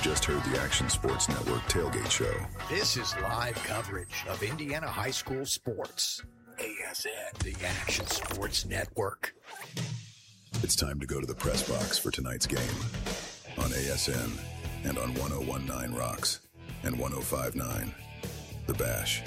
just heard the Action Sports Network Tailgate Show. This is live coverage of Indiana high school sports. ASN, the Action Sports Network. It's time to go to the press box for tonight's game on ASN and on 101.9 Rocks and 105.9 The Bash.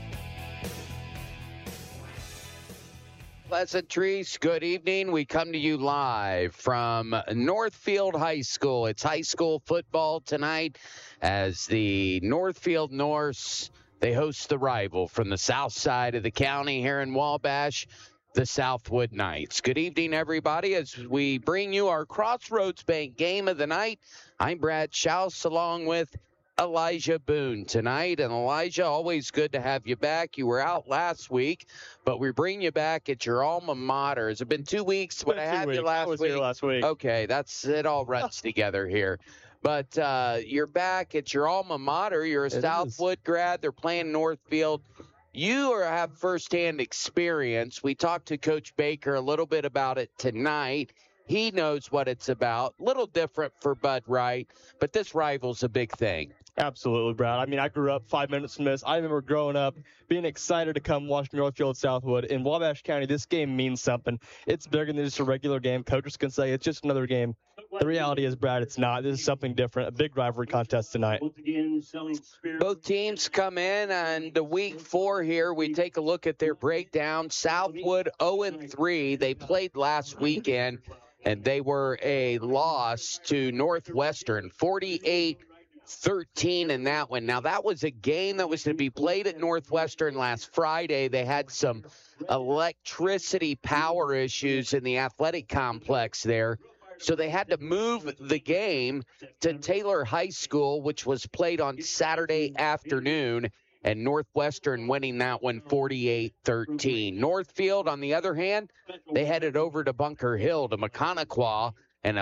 Pleasantries, good evening. We come to you live from Northfield High School. It's high school football tonight as the Northfield Norse, they host the rival from the south side of the county here in Wabash, the Southwood Knights. Good evening, everybody, as we bring you our Crossroads Bank game of the night. I'm Brad Schaus along with Elijah Boone tonight. And Elijah, always good to have you back. You were out last week, but we bring you back at your alma mater. Has it been 2 weeks? When I had you last week? Here last week. Okay, it all runs together here. But you're back at your alma mater. You're a Southwood grad. They're playing Northfield. You have firsthand experience. We talked to Coach Baker a little bit about it tonight. He knows what it's about. Little different for Bud Wright, but this rival's a big thing. Absolutely, Brad. I mean, I grew up 5 minutes from this. I remember growing up being excited to come watch Northfield Southwood. In Wabash County, this game means something. It's bigger than just a regular game. Coaches can say it's just another game. The reality is, Brad, it's not. This is something different, a big rivalry contest tonight. Both teams come in, and the week 4 here, we take a look at their breakdown. Southwood 0-3. They played last weekend, and they were a loss to Northwestern, 48-13 in that one. Now, that was a game that was to be played at Northwestern last Friday. They had some electricity power issues in the athletic complex there. So they had to move the game to Taylor High School, which was played on Saturday afternoon, and Northwestern winning that one 48-13. Northfield, on the other hand, they headed over to Bunker Hill to Mechaniqua and a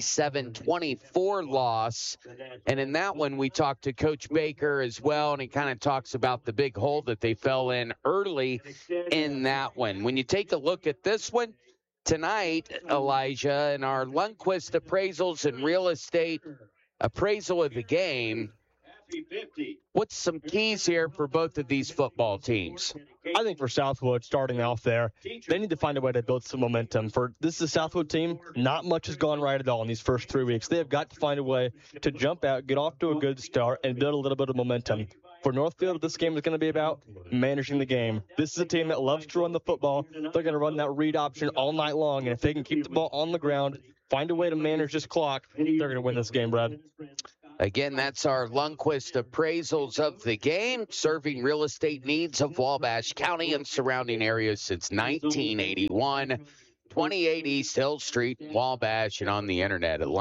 47-24 loss. And in that one, we talked to Coach Baker as well, and he kind of talks about the big hole that they fell in early in that one. When you take a look at this one, tonight, Elijah, in our Lundquist appraisals and real estate appraisal of the game, what's some keys here for both of these football teams? I think for Southwood, starting off there, they need to find a way to build some momentum. This is a Southwood team. Not much has gone right at all in these first 3 weeks. They have got to find a way to jump out, get off to a good start, and build a little bit of momentum. For Northfield, this game is going to be about managing the game. This is a team that loves to run the football. They're going to run that read option all night long, and if they can keep the ball on the ground, find a way to manage this clock, they're going to win this game, Brad. Again, that's our Lundquist appraisals of the game, serving real estate needs of Wabash County and surrounding areas since 1981. 28 East Hill Street, Wabash, and on the internet at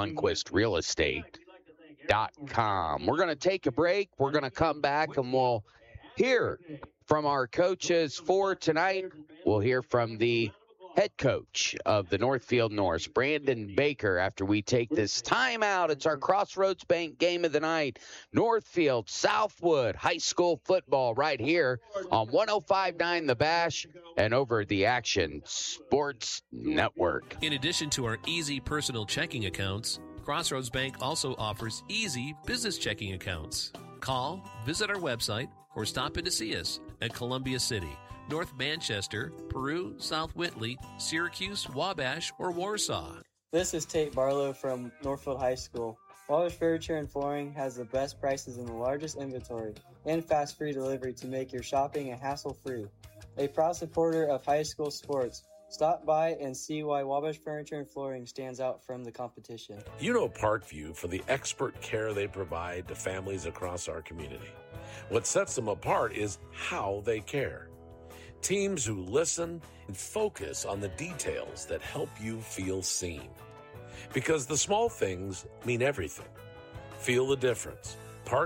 LundquistRealEstate.com. We're going to take a break. We're going to come back, and we'll hear from our coaches for tonight. We'll hear from the head coach of the Northfield Norse, Brandon Baker, after we take this time out. It's our Crossroads Bank game of the night. Northfield, Southwood, high school football right here on 105.9 The Bash and over the Action Sports Network. In addition to our easy personal checking accounts, Crossroads Bank also offers easy business checking accounts. Call, visit our website, or stop in to see us at Columbia City, North Manchester, Peru, South Whitley, Syracuse, Wabash, or Warsaw. This is Tate Barlow from Northfield High School. Wabash Furniture and Flooring has the best prices and the largest inventory and fast free delivery to make your shopping a hassle-free. A proud supporter of high school sports. Stop by and see why Wabash Furniture and Flooring stands out from the competition. You know Parkview for the expert care they provide to families across our community. What sets them apart is how they care. Teams who listen and focus on the details that help you feel seen. Because the small things mean everything. Feel the difference.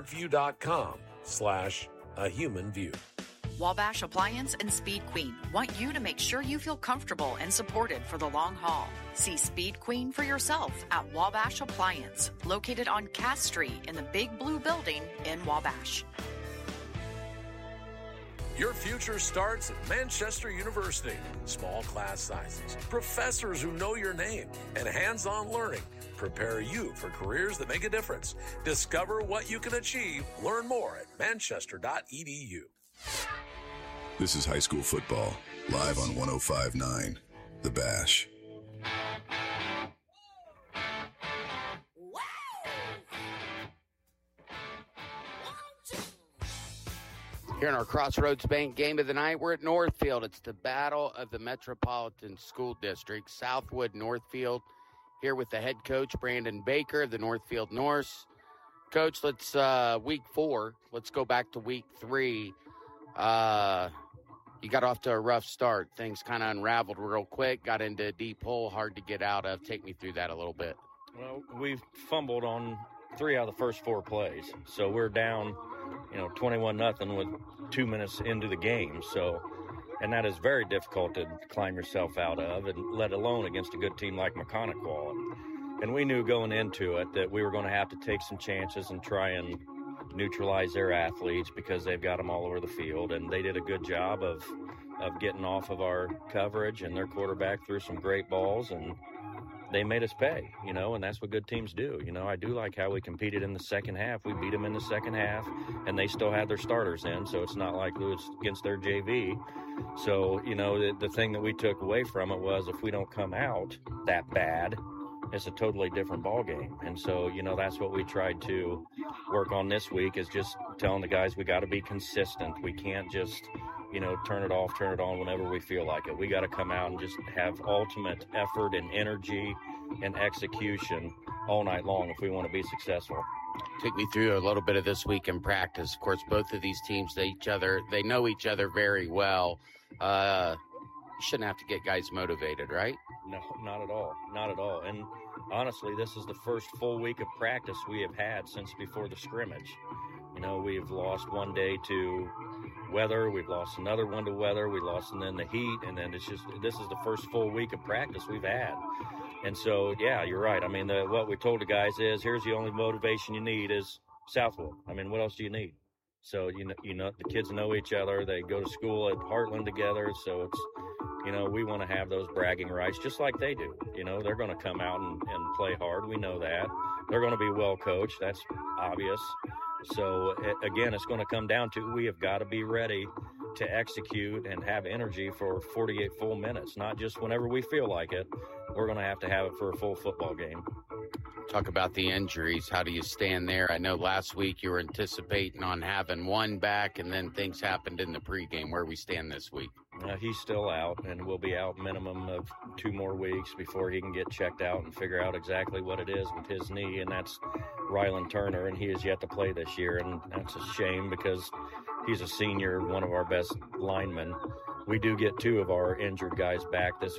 Parkview.com/ahumanview. Wabash Appliance and Speed Queen want you to make sure you feel comfortable and supported for the long haul. See Speed Queen for yourself at Wabash Appliance, located on Cass Street in the Big Blue Building in Wabash. Your future starts at Manchester University. Small class sizes, professors who know your name, and hands-on learning prepare you for careers that make a difference. Discover what you can achieve. Learn more at manchester.edu. This is high school football, live on 105.9, The Bash. Here in our Crossroads Bank game of the night, we're at Northfield. It's the Battle of the Metropolitan School District. Southwood, Northfield, here with the head coach, Brandon Baker of the Northfield Norse. Coach, let's week 4. Let's go back to week 3. You got off to a rough start. Things kind of unraveled real quick, got into a deep hole, hard to get out of. Take me through that a little bit. Well, we've fumbled on 3 out of the first 4 plays. So we're down 21-0 with 2 minutes into the game. So, and that is very difficult to climb yourself out of, and let alone against a good team like McConaughey. And we knew going into it that we were going to have to take some chances and try and neutralize their athletes because they've got them all over the field. And they did a good job of getting off of our coverage, and their quarterback threw some great balls, and they made us pay, and that's what good teams do. I do like how we competed in the second half. We beat them in the second half, and they still had their starters in, so it's not like it was against their JV. So, the thing that we took away from it was if we don't come out that bad, it's a totally different ball game. And so, that's what we tried to work on this week, is just telling the guys we got to be consistent. We can't just turn it off, turn it on whenever we feel like it. We got to come out and just have ultimate effort and energy and execution all night long if we want to be successful. Take me through a little bit of this week in practice. Of course, both of these teams, they know each other very well. You shouldn't have to get guys motivated, right? No, not at all. Not at all. And honestly, this is the first full week of practice we have had since before the scrimmage. We've lost one day to weather. We've lost another one to weather. We lost and then the heat. And then this is the first full week of practice we've had. And so, yeah, you're right. I mean, what we told the guys is, here's the only motivation you need is Southwood. I mean, what else do you need? So, the kids know each other. They go to school at Heartland together. So it's, we want to have those bragging rights just like they do. They're going to come out and play hard. We know that. They're going to be well coached. That's obvious. So, again, it's going to come down to we have got to be ready to execute and have energy for 48 full minutes, not just whenever we feel like it. We're going to have it for a full football game. Talk about the injuries. How do you stand there? I know last week you were anticipating on having one back, and then things happened in the pregame. Where we stand this week? He's still out, and will be out minimum of 2 more weeks before he can get checked out and figure out exactly what it is with his knee, and that's Rylan Turner, and he is yet to play this year, and that's a shame because he's a senior, one of our best linemen. We do get 2 of our injured guys back this